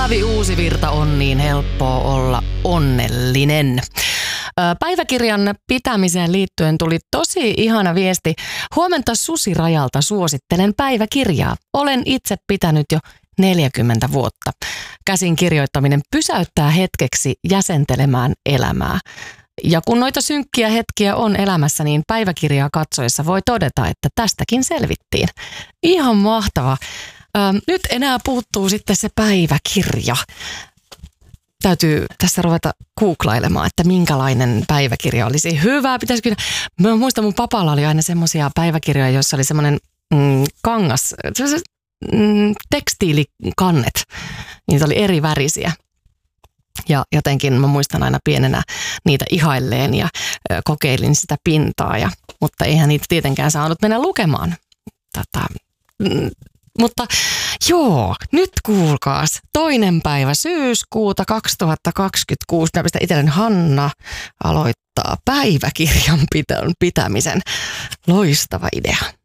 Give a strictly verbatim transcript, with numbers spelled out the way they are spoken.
Paavi Uusivirta on niin helppoa olla onnellinen. Päiväkirjan pitämiseen liittyen tuli tosi ihana viesti. Huomenta Susi Rajalta, suosittelen päiväkirjaa. Olen itse pitänyt jo neljäkymmentä vuotta. Käsin kirjoittaminen pysäyttää hetkeksi jäsentelemään elämää. Ja kun noita synkkiä hetkiä on elämässä, niin päiväkirjaa katsoessa voi todeta, että tästäkin selvittiin. Ihan mahtava. Ähm, nyt enää puuttuu sitten se päiväkirja. Täytyy tässä ruveta googlailemaan, että minkälainen päiväkirja olisi hyvä. Pitäisikö... Mä muistan, mun papalla oli aina semmoisia päiväkirjoja, joissa oli semmoinen mm, kangas, mm, tekstiilikannet. Niitä oli eri värisiä. Ja jotenkin mä muistan aina pienenä niitä ihailleen ja ö, kokeilin sitä pintaa. Ja, mutta eihän niitä tietenkään saanut mennä lukemaan. Tota, mm, mutta joo, nyt kuulkaas. Toinen päivä syyskuuta kaksituhattakaksikymmentäkuusi. Mä pistän itselleni Hanna aloittaa päiväkirjan pitämisen. Loistava idea.